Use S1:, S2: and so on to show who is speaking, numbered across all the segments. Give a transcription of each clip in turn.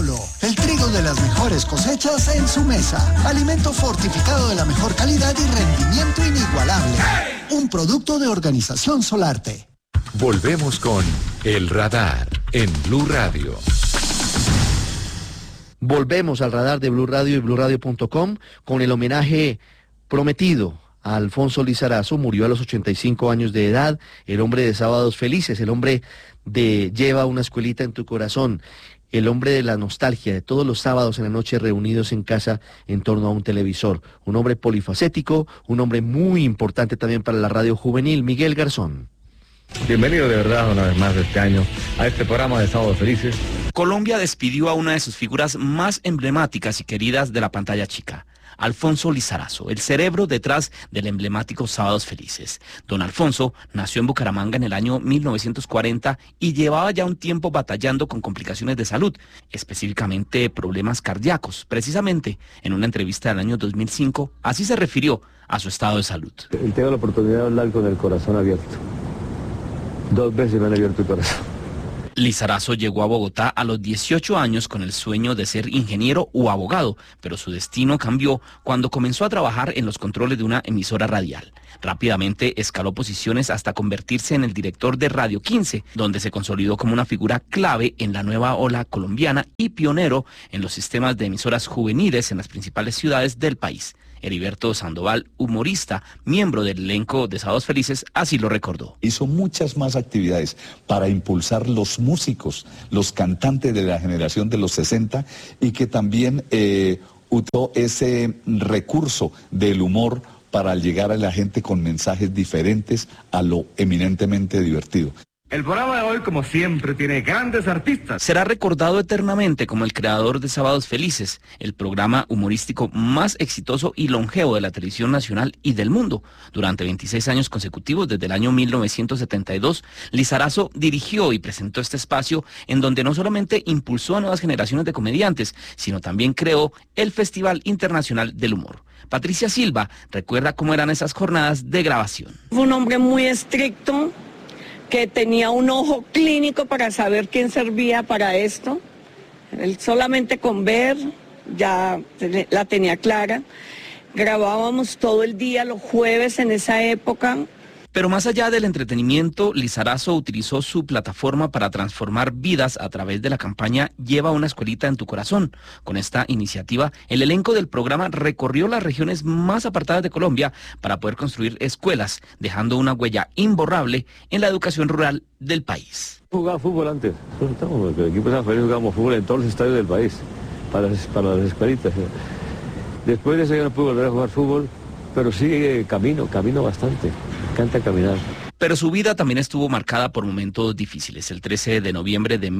S1: Apolo, el trigo de las mejores cosechas en su mesa. Alimento fortificado de la mejor calidad y rendimiento inigualable. Un producto de Organización Solarte.
S2: Volvemos con El Radar en Blue Radio.
S3: Volvemos al radar de Blue Radio y BlueRadio.com con el homenaje prometido a Alfonso Lizarazo. Murió a los 85 años de edad, el hombre de Sábados Felices, el hombre de Lleva una escuelita en tu corazón, el hombre de la nostalgia, de todos los sábados en la noche reunidos en casa en torno a un televisor. Un hombre polifacético, un hombre muy importante también para la radio juvenil. Miguel Garzón.
S4: Bienvenido de verdad una vez más de este año a este programa de Sábados Felices.
S5: Colombia despidió a una de sus figuras más emblemáticas y queridas de la pantalla chica, Alfonso Lizarazo, el cerebro detrás del emblemático Sábados Felices. Don Alfonso nació en Bucaramanga en el año 1940 y llevaba ya un tiempo batallando con complicaciones de salud, específicamente problemas cardíacos. Precisamente en una entrevista del año 2005, así se refirió a su estado de salud.
S4: Tengo la oportunidad de hablar con el corazón abierto. 2 veces me han abierto el corazón.
S5: Lizarazo llegó a Bogotá a los 18 años con el sueño de ser ingeniero o abogado, pero su destino cambió cuando comenzó a trabajar en los controles de una emisora radial. Rápidamente escaló posiciones hasta convertirse en el director de Radio 15, donde se consolidó como una figura clave en la nueva ola colombiana y pionero en los sistemas de emisoras juveniles en las principales ciudades del país. Heriberto Sandoval, humorista, miembro del elenco de Sábados Felices, así lo recordó.
S6: Hizo muchas más actividades para impulsar los músicos, los cantantes de la generación de los 60 y que también usó ese recurso del humor para llegar a la gente con mensajes diferentes a lo eminentemente divertido.
S4: El programa de hoy, como siempre, tiene grandes artistas.
S5: Será recordado eternamente como el creador de Sábados Felices, el programa humorístico más exitoso y longevo de la televisión nacional y del mundo. Durante 26 años consecutivos, desde el año 1972, Lizarazo dirigió y presentó este espacio en donde no solamente impulsó a nuevas generaciones de comediantes, sino también creó el Festival Internacional del Humor. Patricia Silva recuerda cómo eran esas jornadas de grabación.
S7: Fue un hombre muy estricto, que tenía un ojo clínico para saber quién servía para esto. Él solamente con ver ya la tenía clara. Grabábamos todo el día, los jueves en esa época.
S5: Pero más allá del entretenimiento, Lizarazo utilizó su plataforma para transformar vidas a través de la campaña Lleva una escuelita en tu corazón. Con esta iniciativa, el elenco del programa recorrió las regiones más apartadas de Colombia para poder construir escuelas, dejando una huella imborrable en la educación rural del país.
S4: Jugaba fútbol antes. El equipo de San Felipe jugábamos fútbol en todos los estadios del país, para las escuelitas. Después de eso ya no pude volver a jugar fútbol, pero sí camino bastante. Me encanta caminar.
S5: Pero su vida también estuvo marcada por momentos difíciles. El 13 de noviembre de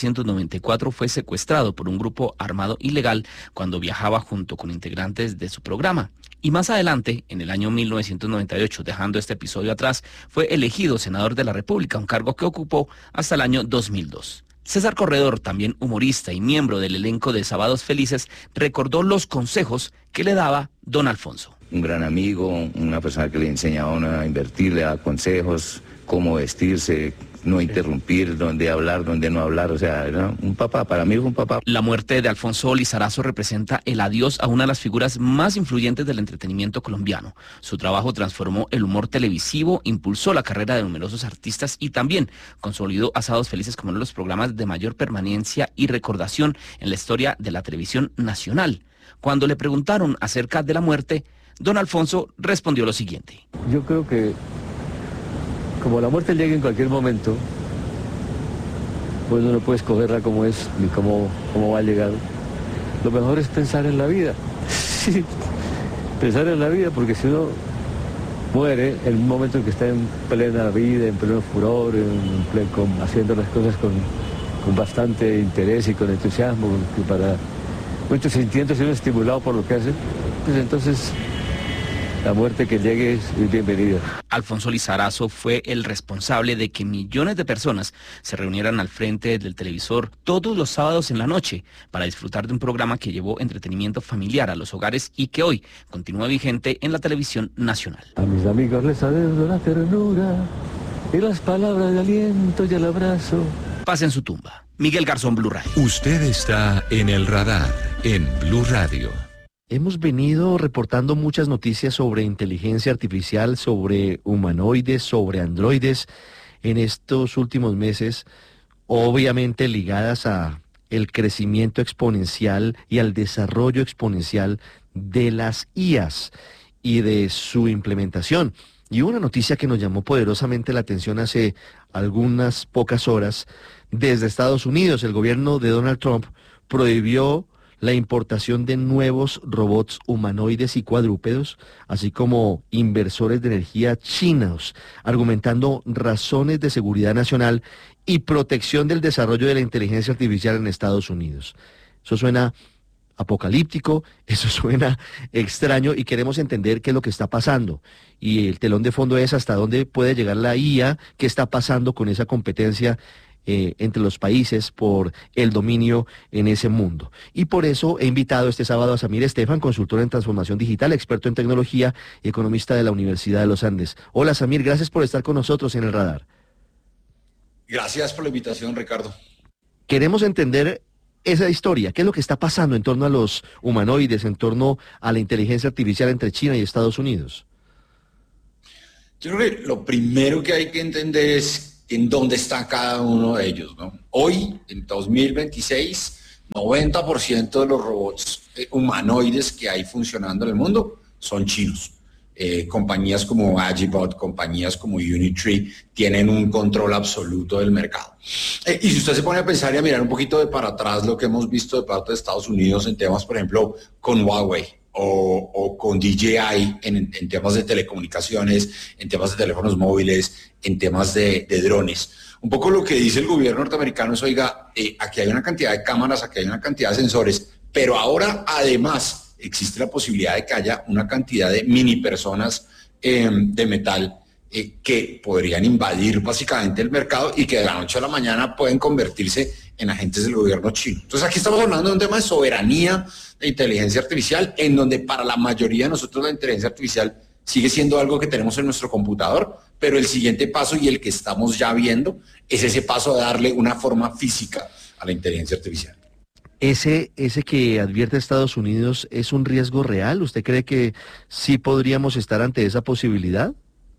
S5: 1994 fue secuestrado por un grupo armado ilegal cuando viajaba junto con integrantes de su programa. Y más adelante, en el año 1998, dejando este episodio atrás, fue elegido senador de la República, un cargo que ocupó hasta el año 2002. César Corredor, también humorista y miembro del elenco de Sábados Felices, recordó los consejos que le daba don Alfonso.
S8: Un gran amigo, una persona que le enseñaba a uno a invertir, le da consejos, cómo vestirse, no interrumpir, dónde hablar, dónde no hablar, o sea, era un papá, para mí fue un papá.
S5: La muerte de Alfonso Lizarazo representa el adiós a una de las figuras más influyentes del entretenimiento colombiano. Su trabajo transformó el humor televisivo, impulsó la carrera de numerosos artistas y también consolidó a Sábados Felices como uno de los programas de mayor permanencia y recordación en la historia de la televisión nacional. Cuando le preguntaron acerca de la muerte, don Alfonso respondió lo siguiente.
S4: Yo creo que como la muerte llega en cualquier momento, pues uno no puede escogerla como es, ni cómo va a llegar. Lo mejor es pensar en la vida. Sí, pensar en la vida, porque si uno muere en un momento en que está en plena vida, en pleno furor, haciendo las cosas con bastante interés y con entusiasmo, que para muchos sintiéndose uno estimulado por lo que hace, pues entonces la muerte que llegue es bienvenida.
S5: Alfonso Lizarazo fue el responsable de que millones de personas se reunieran al frente del televisor todos los sábados en la noche para disfrutar de un programa que llevó entretenimiento familiar a los hogares y que hoy continúa vigente en la televisión nacional.
S4: A mis amigos les adeudo la ternura y las palabras de aliento y el abrazo.
S5: Paz en su tumba. Miguel Garzón, Blue Radio.
S2: Usted está en el radar en Blue Radio.
S3: Hemos venido reportando muchas noticias sobre inteligencia artificial, sobre humanoides, sobre androides en estos últimos meses, obviamente ligadas a el crecimiento exponencial y al desarrollo exponencial de las IAs y de su implementación. Y una noticia que nos llamó poderosamente la atención hace algunas pocas horas, desde Estados Unidos, el gobierno de Donald Trump prohibió la importación de nuevos robots humanoides y cuadrúpedos, así como inversores de energía chinos, argumentando razones de seguridad nacional y protección del desarrollo de la inteligencia artificial en Estados Unidos. Eso suena apocalíptico, eso suena extraño y queremos entender qué es lo que está pasando. Y el telón de fondo es hasta dónde puede llegar la IA, qué está pasando con esa competencia entre los países por el dominio en ese mundo. Y por eso he invitado este sábado a Samir Estefan, consultor en transformación digital, experto en tecnología y economista de la Universidad de los Andes. Hola Samir, gracias por estar con nosotros en el radar.
S9: Gracias por la invitación, Ricardo.
S3: Queremos entender esa historia, qué es lo que está pasando en torno a los humanoides, en torno a la inteligencia artificial entre China y Estados Unidos.
S9: Yo creo que lo primero que hay que entender es en dónde está cada uno de ellos, ¿no? Hoy, en 2026, 90% de los robots humanoides que hay funcionando en el mundo son chinos. Compañías como Agibot, compañías como Unitree tienen un control absoluto del mercado. Y si usted se pone a pensar y a mirar un poquito de para atrás lo que hemos visto de parte de Estados Unidos en temas, por ejemplo, con Huawei o con DJI en temas de telecomunicaciones, en temas de teléfonos móviles, en temas de drones. Un poco lo que dice el gobierno norteamericano es, oiga, aquí hay una cantidad de cámaras, aquí hay una cantidad de sensores, pero ahora además existe la posibilidad de que haya una cantidad de mini personas de metal que podrían invadir básicamente el mercado y que de la noche a la mañana pueden convertirse en agentes del gobierno chino. Entonces aquí estamos hablando de un tema de soberanía de inteligencia artificial, en donde para la mayoría de nosotros la inteligencia artificial sigue siendo algo que tenemos en nuestro computador, pero el siguiente paso y el que estamos ya viendo es ese paso de darle una forma física a la inteligencia artificial.
S3: ¿Ese que advierte Estados Unidos es un riesgo real? ¿Usted cree que sí podríamos estar ante esa posibilidad?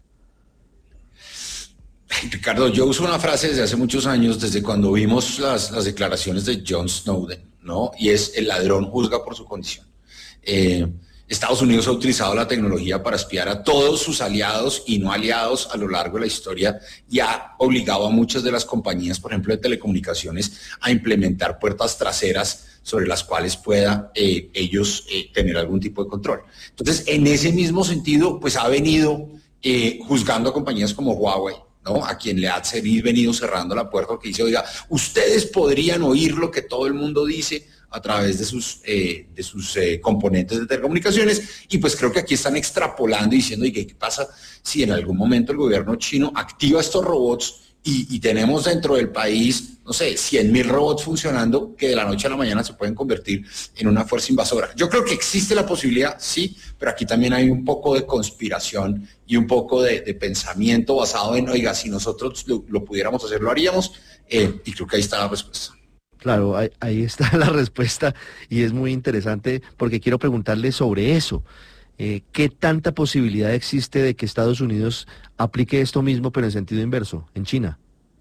S9: Ricardo, yo uso una frase desde hace muchos años, desde cuando vimos las declaraciones de John Snowden, ¿no? Y es: el ladrón juzga por su condición. Estados Unidos ha utilizado la tecnología para espiar a todos sus aliados y no aliados a lo largo de la historia y ha obligado a muchas de las compañías, por ejemplo, de telecomunicaciones, a implementar puertas traseras sobre las cuales pueda ellos tener algún tipo de control. Entonces, en ese mismo sentido, pues ha venido juzgando a compañías como Huawei, ¿no? A quien le ha venido cerrando la puerta, porque dice, oiga, ustedes podrían oír lo que todo el mundo dice a través de sus componentes de telecomunicaciones, y pues creo que aquí están extrapolando y diciendo, ¿y qué pasa si en algún momento el gobierno chino activa estos robots y tenemos dentro del país, no sé, 100.000 robots funcionando que de la noche a la mañana se pueden convertir en una fuerza invasora? Yo creo que existe la posibilidad, sí, pero aquí también hay un poco de conspiración y un poco de pensamiento basado en, oiga, si nosotros lo pudiéramos hacer, lo haríamos, y creo que ahí está la respuesta.
S3: Claro, ahí está la respuesta y es muy interesante porque quiero preguntarle sobre eso. ¿Qué tanta posibilidad existe de que Estados Unidos aplique esto mismo pero en sentido inverso, en China?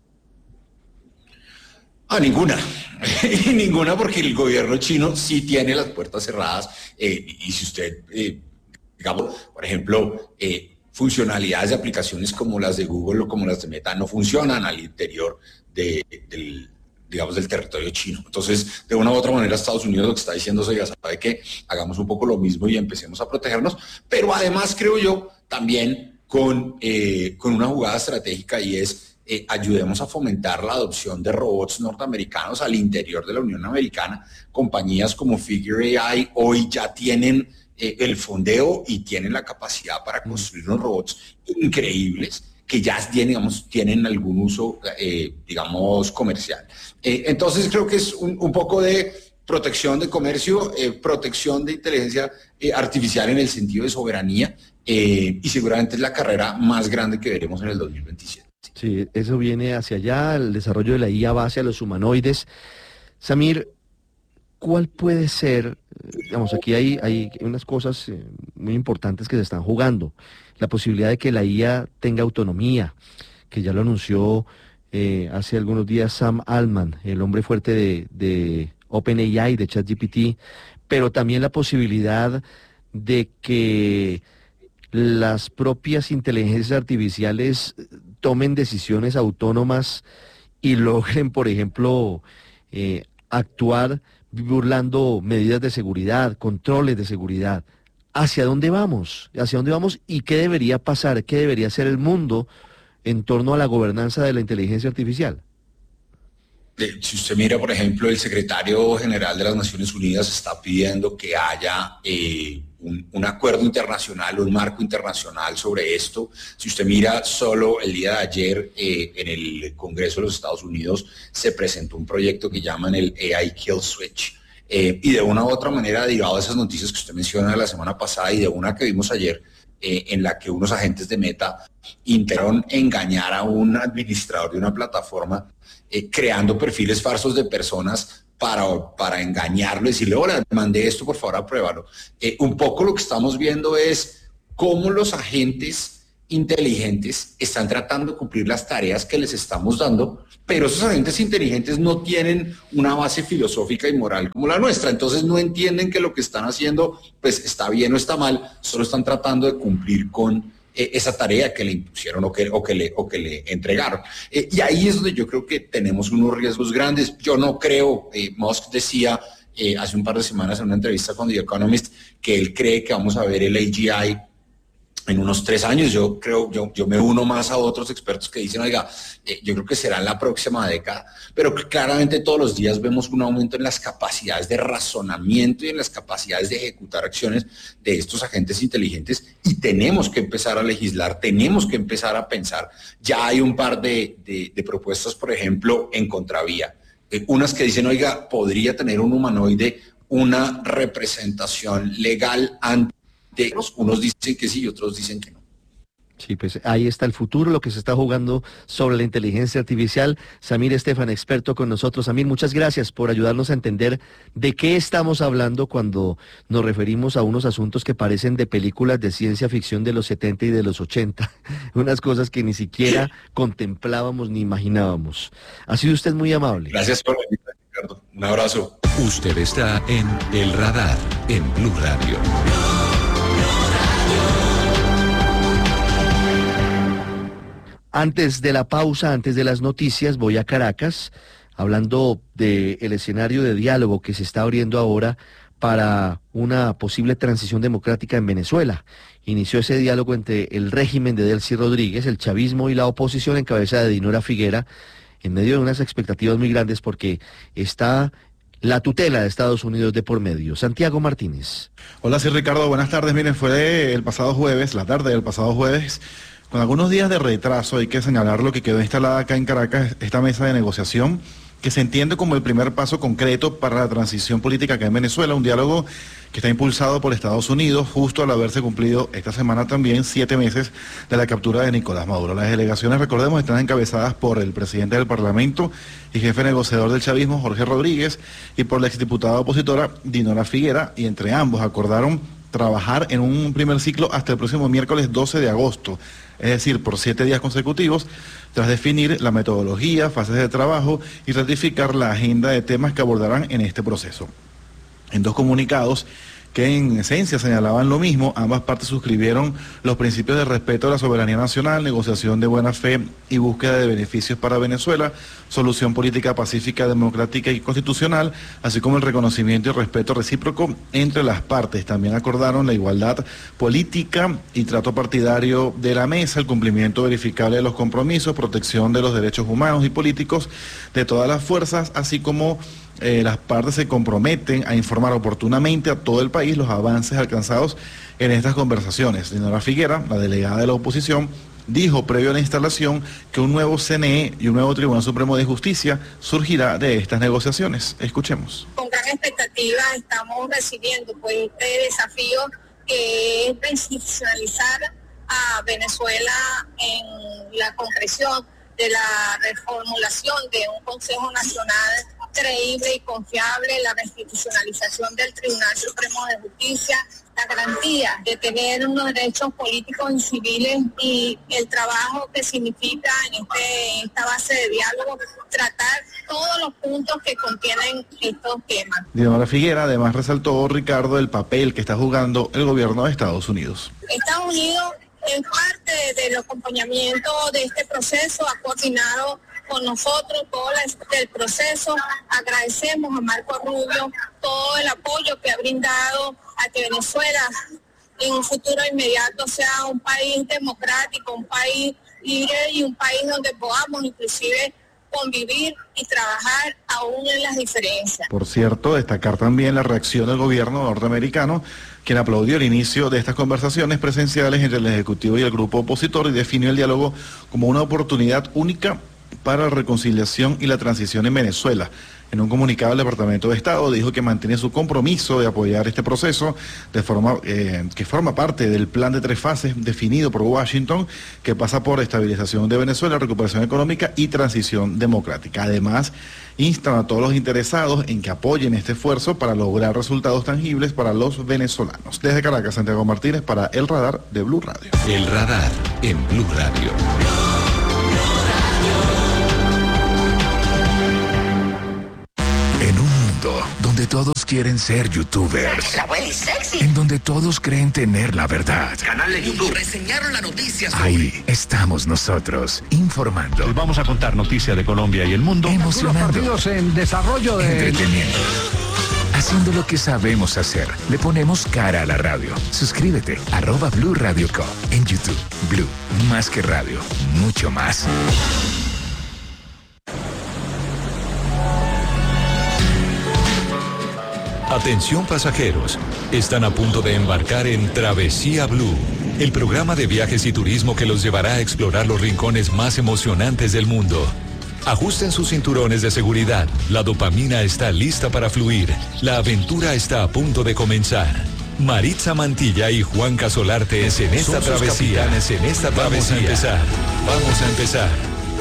S9: Ninguna. Ninguna, porque el gobierno chino sí tiene las puertas cerradas y si usted, digamos, por ejemplo, funcionalidades de aplicaciones como las de Google o como las de Meta no funcionan al interior del territorio chino. Entonces, de una u otra manera, Estados Unidos lo que está diciendo es, ya sabe que hagamos un poco lo mismo y empecemos a protegernos, pero además creo yo también con una jugada estratégica, y es ayudemos a fomentar la adopción de robots norteamericanos al interior de la Unión Americana. Compañías como Figure AI hoy ya tienen el fondeo y tienen la capacidad para construir unos robots increíbles que ya tienen algún uso, comercial. Entonces creo que es un poco de protección de comercio, protección de inteligencia artificial en el sentido de soberanía, y seguramente es la carrera más grande que veremos en el 2027.
S3: Sí, eso viene hacia allá, el desarrollo de la IA va hacia los humanoides. Samir, ¿cuál puede ser? Digamos, aquí hay unas cosas muy importantes que se están jugando. La posibilidad de que la IA tenga autonomía, que ya lo anunció hace algunos días Sam Altman, el hombre fuerte de OpenAI, de ChatGPT, pero también la posibilidad de que las propias inteligencias artificiales tomen decisiones autónomas y logren, por ejemplo, actuar burlando medidas de seguridad, controles de seguridad. ¿Hacia dónde vamos? ¿Hacia dónde vamos? ¿Y qué debería pasar? ¿Qué debería ser el mundo en torno a la gobernanza de la inteligencia artificial?
S9: Si usted mira, por ejemplo, el secretario general de las Naciones Unidas está pidiendo que haya un acuerdo internacional, un marco internacional sobre esto. Si usted mira, solo el día de ayer en el Congreso de los Estados Unidos se presentó un proyecto que llaman el AI Kill Switch. Y de una u otra manera, derivado de esas noticias que usted menciona de la semana pasada y de una que vimos ayer, en la que unos agentes de Meta intentaron engañar a un administrador de una plataforma creando perfiles falsos de personas para engañarlo y decirle, hola, mandé esto, por favor, apruébalo. Un poco lo que estamos viendo es cómo los agentes inteligentes están tratando de cumplir las tareas que les estamos dando, pero esos agentes inteligentes no tienen una base filosófica y moral como la nuestra, entonces no entienden que lo que están haciendo pues está bien o está mal, solo están tratando de cumplir con esa tarea que le impusieron o que le entregaron. Y ahí es donde yo creo que tenemos unos riesgos grandes. Yo no creo, Musk decía hace un par de semanas en una entrevista con The Economist, que él cree que vamos a ver el AGI en unos 3 años. Yo me uno más a otros expertos que dicen, oiga, yo creo que será en la próxima década, pero claramente todos los días vemos un aumento en las capacidades de razonamiento y en las capacidades de ejecutar acciones de estos agentes inteligentes, y tenemos que empezar a legislar, tenemos que empezar a pensar. Ya hay un par de propuestas, por ejemplo, en contravía. Unas que dicen, oiga, podría tener un humanoide una representación legal ante unos dicen que sí y otros dicen que no.
S3: Sí, pues ahí está el futuro, lo que se está jugando sobre la inteligencia artificial. Samir Estefan, experto con nosotros. Samir, muchas gracias por ayudarnos a entender de qué estamos hablando cuando nos referimos a unos asuntos que parecen de películas de ciencia ficción de los 70 y de los 80. Unas cosas que ni siquiera contemplábamos ni imaginábamos. Ha sido usted muy amable.
S9: Gracias por la invitación, Ricardo. Un abrazo.
S2: Usted está en El Radar, en Blue Radio.
S3: Antes de la pausa, antes de las noticias, voy a Caracas, hablando del escenario de diálogo que se está abriendo ahora para una posible transición democrática en Venezuela. Inició ese diálogo entre el régimen de Delcy Rodríguez, el chavismo y la oposición en cabeza de Dinora Figuera, en medio de unas expectativas muy grandes porque está la tutela de Estados Unidos de por medio. Santiago Martínez.
S10: Hola, sí, Ricardo, buenas tardes. Miren, fue el pasado jueves, la tarde del pasado jueves, con algunos días de retraso. Hay que señalar lo que quedó instalada acá en Caracas, esta mesa de negociación, que se entiende como el primer paso concreto para la transición política acá en Venezuela, un diálogo que está impulsado por Estados Unidos, justo al haberse cumplido esta semana también 7 meses de la captura de Nicolás Maduro. Las delegaciones, recordemos, están encabezadas por el presidente del Parlamento y jefe negociador del chavismo, Jorge Rodríguez, y por la exdiputada opositora Dinora Figuera, y entre ambos acordaron trabajar en un primer ciclo hasta el próximo miércoles 12 de agosto, es decir, por 7 días consecutivos, tras definir la metodología, fases de trabajo y ratificar la agenda de temas que abordarán en este proceso. En 2 comunicados que en esencia señalaban lo mismo, ambas partes suscribieron los principios de respeto a la soberanía nacional, negociación de buena fe y búsqueda de beneficios para Venezuela, solución política pacífica, democrática y constitucional, así como el reconocimiento y respeto recíproco entre las partes. También acordaron la igualdad política y trato partidario de la mesa, el cumplimiento verificable de los compromisos, protección de los derechos humanos y políticos de todas las fuerzas, así como las partes se comprometen a informar oportunamente a todo el país los avances alcanzados en estas conversaciones. Dinora Figuera, la delegada de la oposición, dijo previo a la instalación que un nuevo CNE y un nuevo Tribunal Supremo de Justicia surgirá de estas negociaciones. Escuchemos.
S11: Con gran expectativa estamos recibiendo pues este desafío que es institucionalizar a Venezuela en la concreción de la reformulación de un Consejo Nacional creíble y confiable, la restitucionalización del Tribunal Supremo de Justicia, la garantía de tener unos derechos políticos y civiles y el trabajo que significa en esta base de diálogo tratar todos los puntos que contienen estos temas.
S10: Dinora Figuera además resaltó, Ricardo, el papel que está jugando el gobierno de Estados Unidos.
S11: Estados Unidos, en parte del acompañamiento de este proceso, ha coordinado con nosotros todo el proceso. Agradecemos a Marco Rubio todo el apoyo que ha brindado a que Venezuela en un futuro inmediato sea un país democrático, un país libre y un país donde podamos inclusive convivir y trabajar aún en las diferencias.
S10: Por cierto, destacar también la reacción del gobierno norteamericano, quien aplaudió el inicio de estas conversaciones presenciales entre el Ejecutivo y el grupo opositor y definió el diálogo como una oportunidad única para la reconciliación y la transición en Venezuela. En un comunicado, el Departamento de Estado dijo que mantiene su compromiso de apoyar este proceso de forma que forma parte del plan de 3 fases definido por Washington, que pasa por estabilización de Venezuela, recuperación económica y transición democrática. Además, instan a todos los interesados en que apoyen este esfuerzo para lograr resultados tangibles para los venezolanos. Desde Caracas, Santiago Martínez para El Radar de Blue Radio.
S2: El Radar en Blue Radio. Donde todos quieren ser youtubers.
S12: La abuela es sexy.
S2: En donde todos creen tener la verdad.
S12: Canal de YouTube. Reseñaron la noticia.
S2: Ahí estamos nosotros, informando.
S13: Les vamos a contar noticias de Colombia y el mundo.
S2: Emocionando.
S14: Partidos en desarrollo de...
S2: Entreteniendo. Haciendo lo que sabemos hacer. Le ponemos cara a la radio. Suscríbete, @Blue Radio Co. En YouTube. Blue, más que radio, mucho más. Atención pasajeros, están a punto de embarcar en Travesía Blue, el programa de viajes y turismo que los llevará a explorar los rincones más emocionantes del mundo. Ajusten sus cinturones de seguridad, la dopamina está lista para fluir, la aventura está a punto de comenzar. Maritza Mantilla y Juan Casolarte en esta travesía. Vamos a empezar.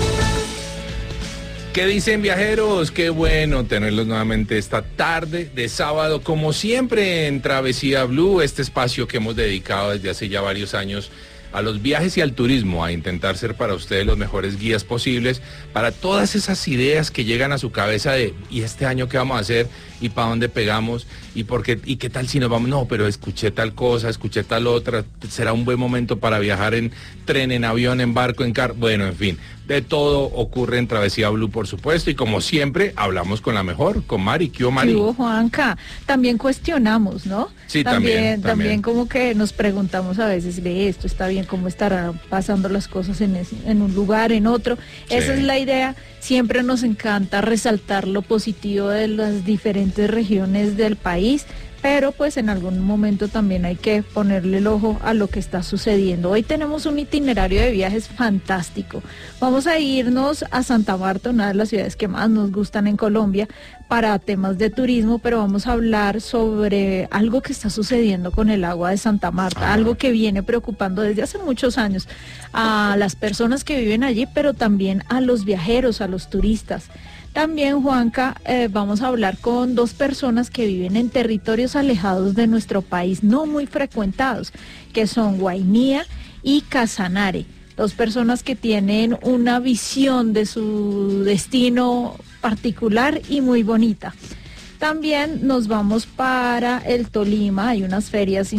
S15: ¿Qué dicen, viajeros? Qué bueno tenerlos nuevamente esta tarde de sábado, como siempre en Travesía Blue, este espacio que hemos dedicado desde hace ya varios años a los viajes y al turismo, a intentar ser para ustedes los mejores guías posibles para todas esas ideas que llegan a su cabeza de ¿y este año qué vamos a hacer? ¿Y para dónde pegamos? ¿Y por qué? ¿Y qué tal si nos vamos? No, pero escuché tal cosa, escuché tal otra, será un buen momento para viajar en tren, en avión, en barco, en carro, bueno, en fin, de todo ocurre en Travesía Blue, por supuesto, y como siempre, hablamos con la mejor, con Mari. ¿Qué hubo, Mari?
S16: ¿Qué hubo, Juanca? También cuestionamos, ¿no?
S15: Sí,
S16: también como que nos preguntamos a veces, ve, esto está bien, cómo estarán pasando las cosas en un lugar, en otro. Sí. Esa es la idea. Siempre nos encanta resaltar lo positivo de las diferentes regiones del país, pero pues en algún momento también hay que ponerle el ojo a lo que está sucediendo. Hoy tenemos un itinerario de viajes fantástico. Vamos a irnos a Santa Marta, una de las ciudades que más nos gustan en Colombia, para temas de turismo, pero vamos a hablar sobre algo que está sucediendo con el agua de Santa Marta, algo que viene preocupando desde hace muchos años a las personas que viven allí, pero también a los viajeros, a los turistas. También, Juanca, vamos a hablar con 2 personas que viven en territorios alejados de nuestro país, no muy frecuentados, que son Guainía y Casanare. 2 personas que tienen una visión de su destino particular y muy bonita. También nos vamos para el Tolima, hay unas ferias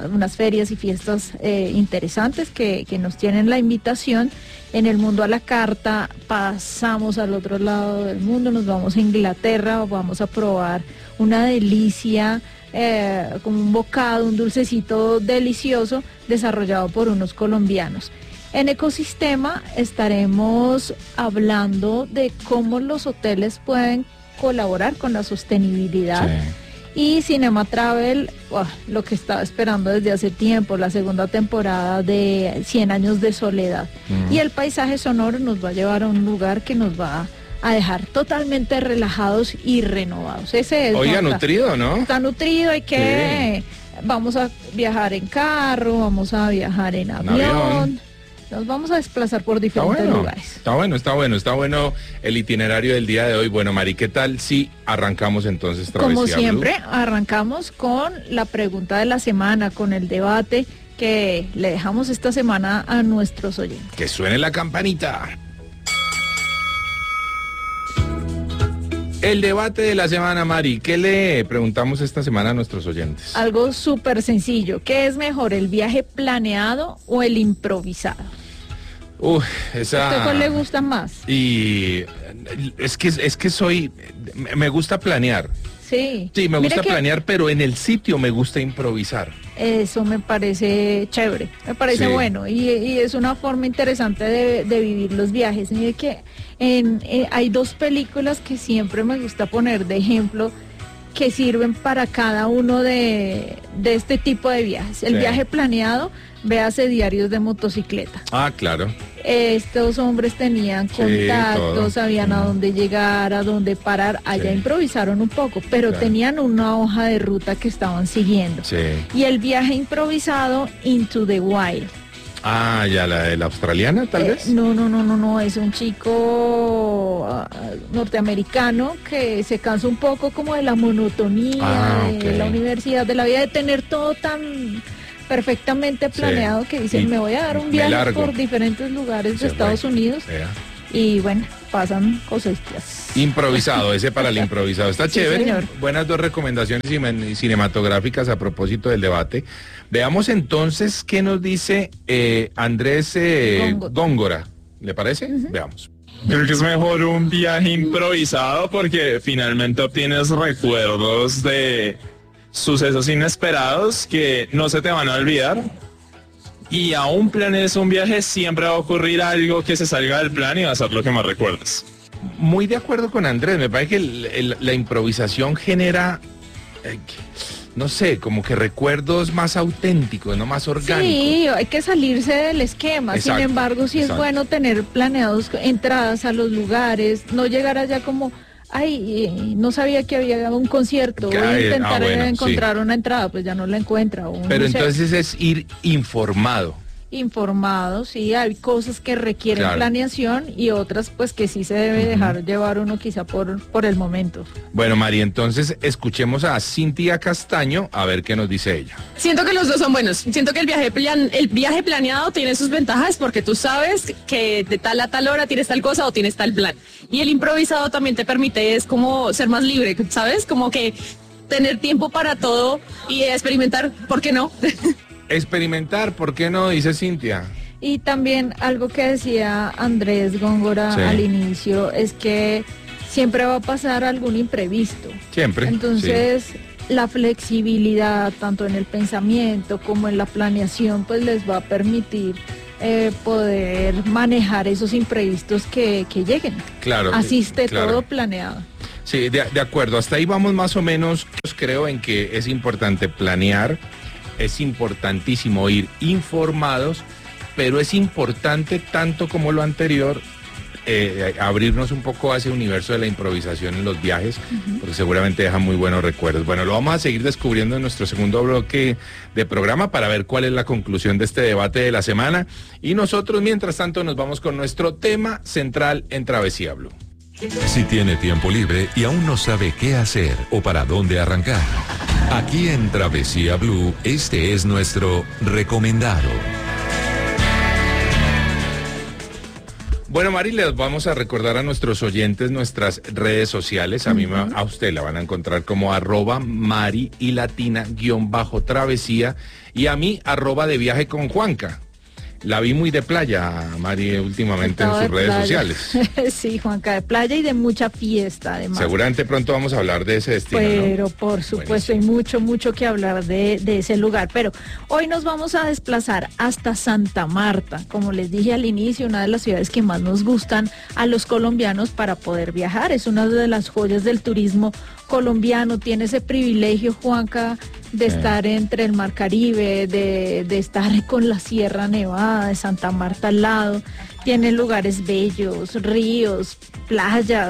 S16: y fiestas interesantes que nos tienen la invitación. En el mundo a la carta, pasamos al otro lado del mundo, nos vamos a Inglaterra, vamos a probar una delicia, como un bocado, un dulcecito delicioso desarrollado por unos colombianos. En Ecosistema estaremos hablando de cómo los hoteles pueden colaborar con la sostenibilidad. Sí. Y Cinema Travel, lo que estaba esperando desde hace tiempo, la segunda temporada de 100 años de soledad. Y el paisaje sonoro nos va a llevar a un lugar que nos va a dejar totalmente relajados y renovados. Ese es.
S15: Oiga, nutrido, ¿no?
S16: Está nutrido, hay que vamos a viajar en carro, vamos a viajar en avión. Nos vamos a desplazar por diferentes lugares.
S15: Está bueno el itinerario del día de hoy. Bueno, Mari, ¿qué tal si arrancamos entonces Travesía
S16: Como siempre,
S15: Blue?
S16: arrancamos con la pregunta de la semana, con el debate que le dejamos esta semana a nuestros oyentes.
S15: Que suene la campanita. El debate de la semana, Mari, ¿qué le preguntamos esta semana a nuestros oyentes?
S16: Algo súper sencillo. ¿Qué es mejor, el viaje planeado o el improvisado?
S15: Esa...
S16: ¿A usted cuál le gusta más?
S15: Y es que me gusta planear.
S16: Sí.
S15: Sí, me gusta planear, pero en el sitio me gusta improvisar.
S16: Eso me parece chévere, me parece bueno y es una forma interesante de vivir los viajes. Mire que hay dos películas que siempre me gusta poner de ejemplo que sirven para cada uno de este tipo de viajes. El viaje planeado, véase Diarios de Motocicleta.
S15: Ah, claro.
S16: Estos hombres tenían contactos, sabían a dónde llegar, a dónde parar. Allá improvisaron un poco, pero tenían una hoja de ruta que estaban siguiendo.
S15: Sí.
S16: Y el viaje improvisado, Into the Wild.
S15: Ah, ya, la de la australiana, tal vez.
S16: No, es un chico norteamericano que se cansa un poco como de la monotonía de la universidad, de la vida, de tener todo tan perfectamente planeado que dicen, me voy a dar un viaje por diferentes lugares de Estados Unidos. Y bueno, pasan cositas.
S15: Improvisado, ese para el improvisado. Está chévere.
S16: Señor.
S15: Buenas dos recomendaciones cinematográficas a propósito del debate. Veamos entonces qué nos dice Andrés Góngora. ¿Le parece? Veamos.
S17: Creo que es mejor un viaje improvisado porque finalmente obtienes recuerdos de sucesos inesperados que no se te van a olvidar. Y aún planees un viaje, siempre va a ocurrir algo que se salga del plan y va a ser lo que más recuerdes.
S15: Muy de acuerdo con Andrés, me parece que la improvisación genera, no sé, como que recuerdos más auténticos, no más orgánicos.
S16: Sí, hay que salirse del esquema.
S15: Exacto,
S16: sin embargo, sí es bueno tener planeados entradas a los lugares, no llegar allá como... no sabía que había un concierto, voy a intentar encontrar una entrada, pues ya no la encuentra.
S15: Pero entonces es ir informado.
S16: Informado, sí, hay cosas que requieren planeación y otras pues que sí se debe dejar llevar uno quizá por el momento.
S15: Bueno, Mari, entonces escuchemos a Cintia Castaño a ver qué nos dice ella.
S18: Siento que los dos son buenos. Siento que el viaje planeado tiene sus ventajas porque tú sabes que de tal a tal hora tienes tal cosa o tienes tal plan. Y el improvisado también te permite, es como ser más libre, ¿sabes? Como que tener tiempo para todo y experimentar, ¿por qué no?
S15: Experimentar, ¿por qué no? Dice Cintia.
S16: Y también algo que decía Andrés Góngora al inicio es que siempre va a pasar algún imprevisto.
S15: Siempre.
S16: Entonces, la flexibilidad, tanto en el pensamiento como en la planeación, pues les va a permitir poder manejar esos imprevistos que lleguen.
S15: Claro.
S16: Así esté todo planeado.
S15: Sí, de acuerdo. Hasta ahí vamos más o menos. Creo en que es importante planear. Es importantísimo ir informados, pero es importante tanto como lo anterior abrirnos un poco a ese universo de la improvisación en los viajes, porque seguramente deja muy buenos recuerdos. Bueno, lo vamos a seguir descubriendo en nuestro segundo bloque de programa para ver cuál es la conclusión de este debate de la semana. Y nosotros, mientras tanto, nos vamos con nuestro tema central en Travesía Blue.
S2: Si tiene tiempo libre y aún no sabe qué hacer o para dónde arrancar, aquí en Travesía Blue, este es nuestro recomendado.
S15: Bueno, Mari, les vamos a recordar a nuestros oyentes nuestras redes sociales. A usted la van a encontrar como @Mari y Latina _travesía y a mí @de viaje con Juanca. La vi muy de playa, Mari, últimamente en sus redes sociales.
S16: Sí, Juanca, de playa y de mucha fiesta, además.
S15: Seguramente pronto vamos a hablar de ese destino,
S16: pero
S15: ¿no?
S16: Por supuesto, hay mucho que hablar de ese lugar. Pero hoy nos vamos a desplazar hasta Santa Marta, como les dije al inicio, una de las ciudades que más nos gustan a los colombianos para poder viajar. Es una de las joyas del turismo colombiano, tiene ese privilegio, Juanca, de estar entre el Mar Caribe, de estar con la Sierra Nevada de Santa Marta al lado. Tiene lugares bellos, ríos, playas,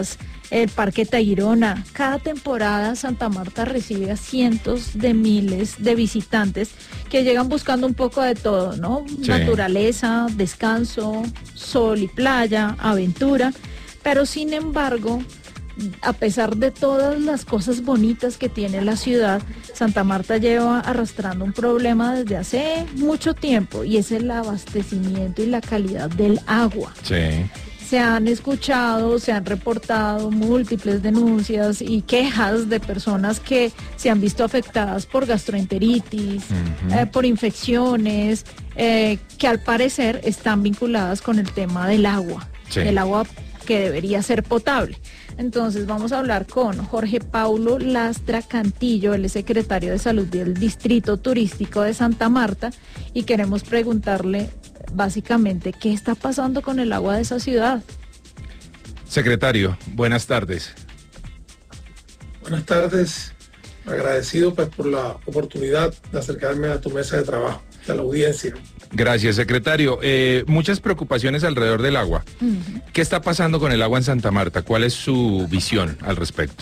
S16: el Parque Tayrona. Cada temporada Santa Marta recibe a cientos de miles de visitantes que llegan buscando un poco de todo, ¿no?
S19: Sí.
S16: Naturaleza, descanso, sol y playa, aventura, pero sin embargo, a pesar de todas las cosas bonitas que tiene la ciudad, Santa Marta lleva arrastrando un problema desde hace mucho tiempo, y es el abastecimiento y la calidad del agua.
S15: Sí.
S16: Se han escuchado, se han reportado múltiples denuncias y quejas de personas que se han visto afectadas por gastroenteritis, por infecciones, que al parecer están vinculadas con el tema del agua,
S19: Sí.
S16: el agua que debería ser potable. Entonces vamos a hablar con Jorge Paulo Lastra Cantillo, él es secretario de Salud del Distrito Turístico de Santa Marta, y queremos preguntarle básicamente qué está pasando con el agua de esa ciudad.
S15: Secretario, buenas tardes.
S20: Buenas tardes, agradecido pues por la oportunidad de acercarme a tu mesa de trabajo, a la audiencia.
S15: Gracias, secretario. Muchas preocupaciones alrededor del agua. ¿Qué está pasando con el agua en Santa Marta? ¿Cuál es su visión al respecto?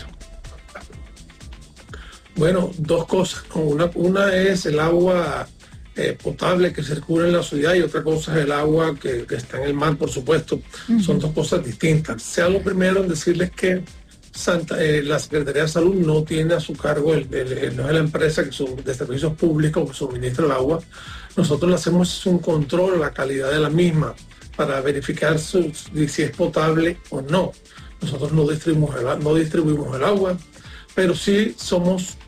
S20: Bueno, dos cosas, ¿no? Una es el agua potable que circula en la ciudad, y otra cosa es el agua que está en el mar, por supuesto. Son dos cosas distintas. Sea lo primero en decirles que la Secretaría de Salud no tiene a su cargo, no es la empresa de servicios públicos que suministra el agua. Nosotros le hacemos un control a la calidad de la misma para verificar si es potable o no. Nosotros no distribuimos el agua, pero sí somos